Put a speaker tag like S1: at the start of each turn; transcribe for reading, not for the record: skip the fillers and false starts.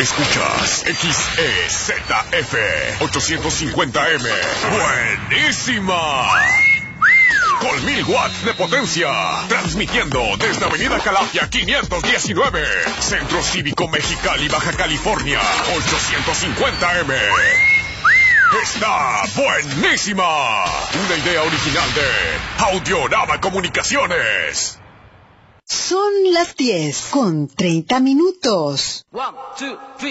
S1: Escuchas XEZF 850M. ¡Buenísima! Con 1000 watts de potencia. Transmitiendo desde Avenida Calafia 519. Centro Cívico Mexicali, Baja California. 850M. ¡Está buenísima! Una idea original de Audiorama Comunicaciones.
S2: Son las 10:30.
S3: 1, 2, 3.